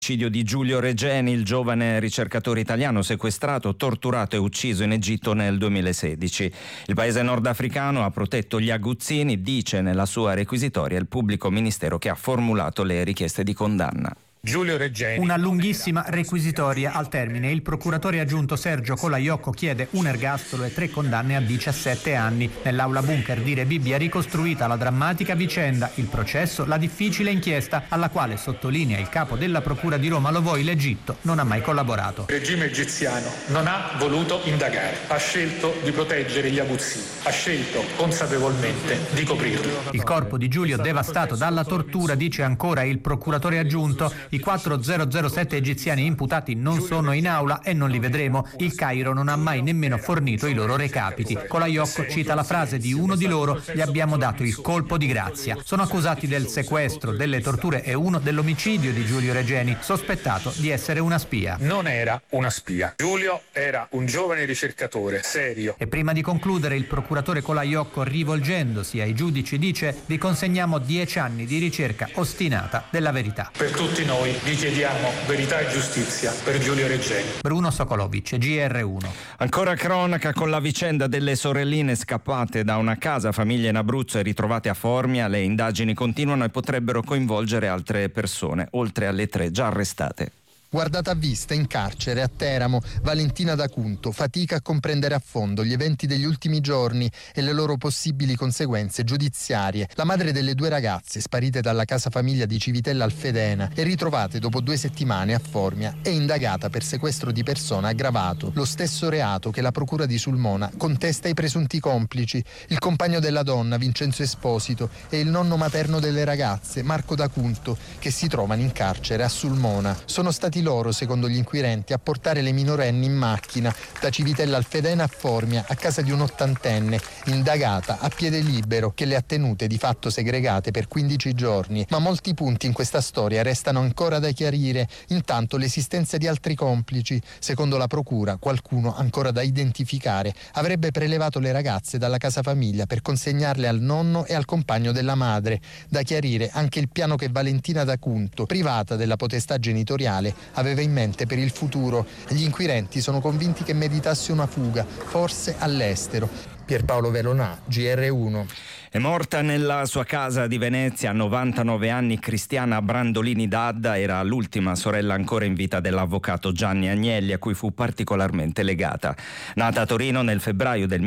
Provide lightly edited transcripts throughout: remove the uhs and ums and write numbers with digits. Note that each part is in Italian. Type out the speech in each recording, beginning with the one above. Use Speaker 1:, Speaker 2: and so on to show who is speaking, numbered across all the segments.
Speaker 1: L'omicidio di Giulio Regeni, il giovane ricercatore italiano sequestrato, torturato e ucciso in Egitto nel 2016. Il paese nordafricano ha protetto gli aguzzini, dice nella sua requisitoria il pubblico ministero che ha formulato le richieste di condanna.
Speaker 2: Giulio Regeni.
Speaker 3: Una lunghissima requisitoria. Al termine, il procuratore aggiunto Sergio Colaiocco chiede un ergastolo e 3 condanne a 17 anni. Nell'aula bunker di Re Bibbia ricostruita la drammatica vicenda, il processo, la difficile inchiesta alla quale, sottolinea il capo della Procura di Roma Lovoi, l'Egitto non ha mai collaborato.
Speaker 2: Il regime egiziano non ha voluto indagare, ha scelto di proteggere gli aguzzini, ha scelto consapevolmente di coprirli.
Speaker 3: Il corpo di Giulio devastato dalla tortura, dice ancora il procuratore aggiunto. I 4007 egiziani imputati non sono in aula e non li vedremo. Il Cairo non ha mai nemmeno fornito i loro recapiti. Colaiocco cita la frase di uno di loro: gli abbiamo dato il colpo di grazia. Sono accusati del sequestro, delle torture e uno dell'omicidio di Giulio Regeni, sospettato di essere una spia.
Speaker 2: Non era una spia. Giulio era un giovane ricercatore serio.
Speaker 3: E prima di concludere, il procuratore Colaiocco, rivolgendosi ai giudici, dice: vi consegniamo 10 anni di ricerca ostinata della verità.
Speaker 2: Per tutti noi vi chiediamo verità e giustizia per Giulio Regeni.
Speaker 3: Bruno Sokolovic, GR1.
Speaker 1: Ancora cronaca con la vicenda delle sorelline scappate da una casa famiglia in Abruzzo e ritrovate a Formia. Le indagini continuano e potrebbero coinvolgere altre persone, oltre alle 3 già arrestate.
Speaker 4: Guardata a vista in carcere a Teramo, Valentina D'Acunto fatica a comprendere a fondo gli eventi degli ultimi giorni e le loro possibili conseguenze giudiziarie. La madre delle 2 ragazze sparite dalla casa famiglia di Civitella Alfedena e ritrovate dopo 2 settimane a Formia è indagata per sequestro di persona aggravato, lo stesso reato che la procura di Sulmona contesta ai presunti complici, il compagno della donna Vincenzo Esposito e il nonno materno delle ragazze Marco D'Acunto, che si trovano in carcere a Sulmona. Sono stati loro, secondo gli inquirenti, a portare le minorenni in macchina da Civitella Alfedena a Formia a casa di un 80enne, indagata a piede libero, che le ha tenute di fatto segregate per 15 giorni. Ma molti punti in questa storia restano ancora da chiarire. Intanto l'esistenza di altri complici. Secondo la procura, qualcuno ancora da identificare avrebbe prelevato le ragazze dalla casa famiglia per consegnarle al nonno e al compagno della madre. Da chiarire anche il piano che Valentina D'Acunto, privata della potestà genitoriale, aveva in mente per il futuro. Gli inquirenti sono convinti che meditasse una fuga, forse all'estero. Pierpaolo Velonà, GR1.
Speaker 1: È morta nella sua casa di Venezia a 99 anni Cristiana Brandolini D'Adda, era l'ultima sorella ancora in vita dell'avvocato Gianni Agnelli, a cui fu particolarmente legata. Nata a Torino nel febbraio del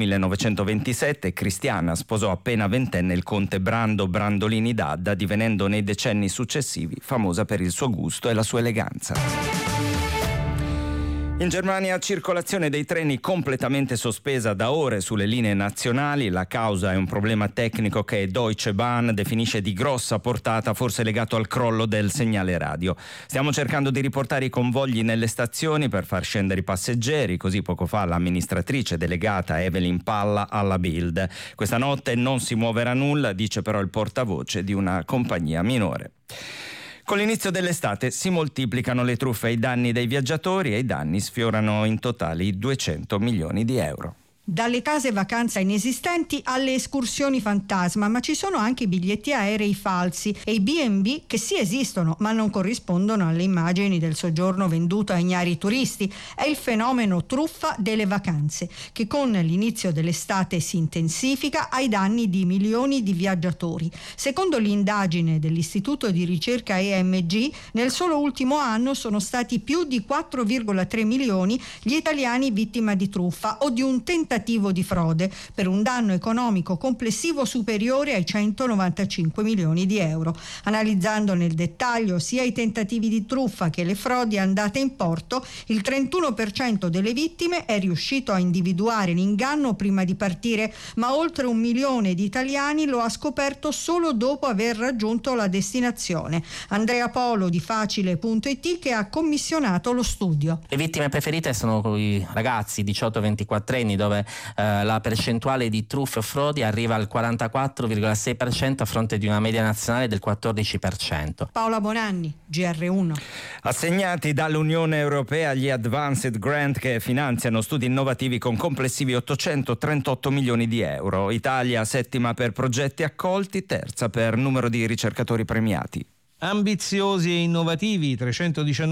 Speaker 1: 1927, Cristiana sposò appena ventenne il conte Brando Brandolini D'Adda, divenendo nei decenni successivi famosa per il suo gusto e la sua eleganza. In Germania circolazione dei treni completamente sospesa da ore sulle linee nazionali. La causa è un problema tecnico che Deutsche Bahn definisce di grossa portata, forse legato al crollo del segnale radio. Stiamo cercando di riportare i convogli nelle stazioni per far scendere i passeggeri, così poco fa l'amministratrice delegata Evelyn Palla alla Bild. Questa notte non si muoverà nulla, dice però il portavoce di una compagnia minore. Con l'inizio dell'estate si moltiplicano le truffe ai danni dei viaggiatori e i danni sfiorano in totale i 200 milioni di euro.
Speaker 5: Dalle case vacanza inesistenti alle escursioni fantasma, ma ci sono anche i biglietti aerei falsi e i B&B che sì esistono ma non corrispondono alle immagini del soggiorno venduto ai ignari turisti. È il fenomeno truffa delle vacanze che con l'inizio dell'estate si intensifica ai danni di milioni di viaggiatori. Secondo l'indagine dell'Istituto di ricerca EMG, nel solo ultimo anno sono stati più di 4,3 milioni gli italiani vittima di truffa o di un tentativo di frode per un danno economico complessivo superiore ai 195 milioni di euro. Analizzando nel dettaglio sia i tentativi di truffa che le frodi andate in porto, il 31% delle vittime è riuscito a individuare l'inganno prima di partire, ma oltre 1 milione di italiani lo ha scoperto solo dopo aver raggiunto la destinazione. Andrea Polo di Facile.it che ha commissionato lo studio.
Speaker 6: Le vittime preferite sono i ragazzi 18-24 anni, dove la percentuale di truffe o frodi arriva al 44,6% a fronte di una media nazionale del 14%.
Speaker 5: Paola Bonanni, GR1.
Speaker 1: Assegnati dall'Unione Europea gli Advanced Grant che finanziano studi innovativi con complessivi 838 milioni di euro. Italia settima per progetti accolti, terza per numero di ricercatori premiati.
Speaker 7: Ambiziosi e innovativi, 319